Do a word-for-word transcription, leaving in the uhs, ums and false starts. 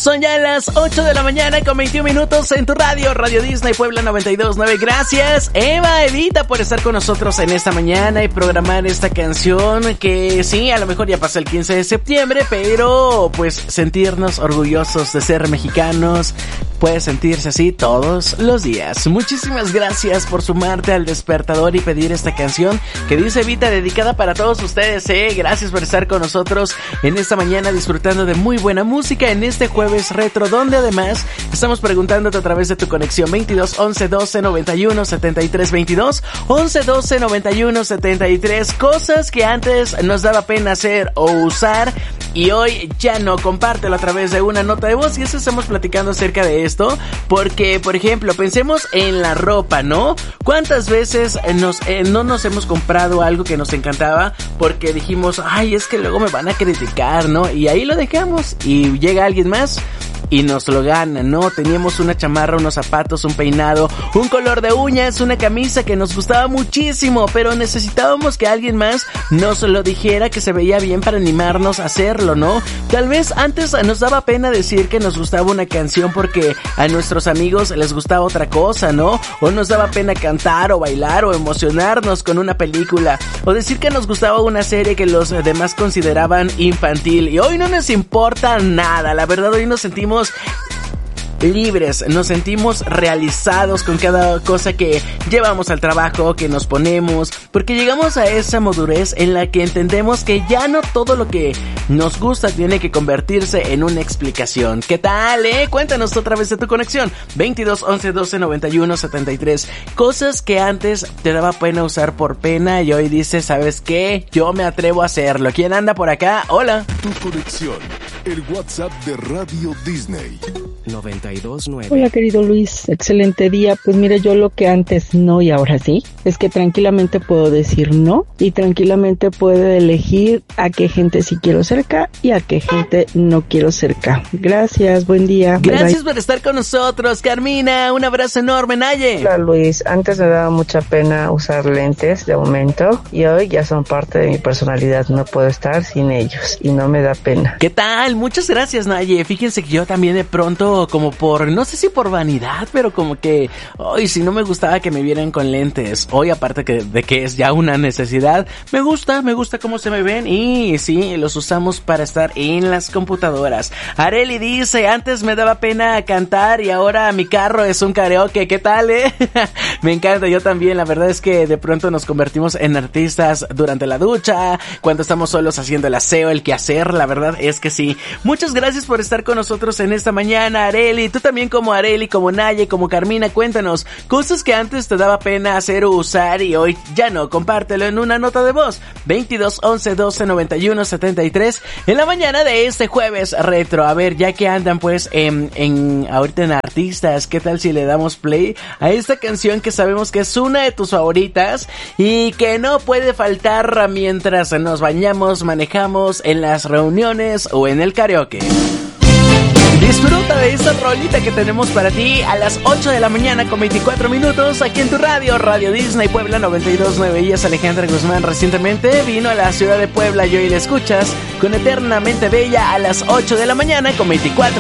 Son ya las ocho de la mañana con veintiún minutos en tu radio, Radio Disney Puebla noventa y dos punto nueve. Gracias, Eva, Evita, por estar con nosotros en esta mañana y programar esta canción que sí, a lo mejor ya pasa el quince de septiembre, pero pues sentirnos orgullosos de ser mexicanos puede sentirse así todos los días. Muchísimas gracias por sumarte al despertador y pedir esta canción que dice Evita, dedicada para todos ustedes, eh. Gracias por estar con nosotros en esta mañana disfrutando de muy buena música en este jueves retro, donde además estamos preguntándote a través de tu conexión veintidós once doce noventa y uno setenta y tres veintidós, once doce noventa y uno setenta y tres, cosas que antes nos daba pena hacer o usar y hoy ya no. Compártelo a través de una nota de voz y eso estamos platicando acerca de esto, porque por ejemplo pensemos en la ropa, ¿no? ¿Cuántas veces nos, eh, no nos hemos comprado algo que nos encantaba porque dijimos, ay, es que luego me van a criticar, ¿no? Y ahí lo dejamos y llega alguien más y nos lo gana, ¿no? Teníamos una chamarra, unos zapatos, un peinado, un color de uñas, una camisa que nos gustaba muchísimo, pero necesitábamos que alguien más nos lo dijera que se veía bien para animarnos a hacerlo, ¿no? Tal vez antes nos daba pena decir que nos gustaba una canción porque a nuestros amigos les gustaba otra cosa, ¿no? O nos daba pena cantar o bailar o emocionarnos con una película, o decir que nos gustaba una serie que los demás consideraban infantil, y hoy no nos importa nada, la verdad hoy nos sentimos libres, nos sentimos realizados con cada cosa que llevamos al trabajo, que nos ponemos, porque llegamos a esa madurez en la que entendemos que ya no todo lo que nos gusta tiene que convertirse en una explicación. ¿Qué tal, eh? Cuéntanos otra vez de tu conexión, veintidós once doce noventa y uno setenta y tres, cosas que antes te daba pena usar por pena y hoy dices, ¿sabes qué? Yo me atrevo a hacerlo. ¿Quién anda por acá? Hola. Tu conexión, el WhatsApp de Radio Disney. noventa y dos punto nueve. Hola querido Luis, excelente día. Pues mira, yo lo que antes no y ahora sí, es que tranquilamente puedo decir no y tranquilamente puedo elegir a qué gente sí quiero cerca y a qué gente no quiero cerca. Gracias, buen día. Gracias bye, bye. por estar con nosotros, Carmina, un abrazo enorme, Naye. Hola Luis, antes me daba mucha pena usar lentes de aumento y hoy ya son parte de mi personalidad, no puedo estar sin ellos y no me da pena. ¿Qué tal? Muchas gracias, Naye. Fíjense que yo también de pronto, como por, no sé si por vanidad, pero como que, hoy si no me gustaba que me vieran con lentes. Hoy, aparte que, de que es ya una necesidad, me gusta, me gusta cómo se me ven y sí, los usamos para estar en las computadoras. Areli dice, antes me daba pena cantar y ahora mi carro es un karaoke. ¿Qué tal, eh? Me encanta, yo también. La verdad es que de pronto nos convertimos en artistas durante la ducha, cuando estamos solos haciendo el aseo, el quehacer. La verdad es que sí. Muchas gracias por estar con nosotros en esta mañana, Areli. Tú también, como Areli, como Naye, como Carmina, cuéntanos cosas que antes te daba pena hacer o usar y hoy ya no. Compártelo en una nota de voz, veintidós once doce noventa y uno setenta y tres, en la mañana de este jueves retro. A ver, ya que andan pues en, en ahorita en artistas, ¿qué tal si le damos play a esta canción que sabemos que es una de tus favoritas y que no puede faltar mientras nos bañamos, manejamos, en las reuniones o en el karaoke? Disfruta de esta rolita que tenemos para ti a las ocho de la mañana con veinticuatro minutos aquí en tu radio, Radio Disney Puebla noventa y dos punto nueve. Ella es Alejandra Guzmán. Recientemente vino a la ciudad de Puebla y hoy la escuchas con Eternamente Bella a las ocho de la mañana con veinticuatro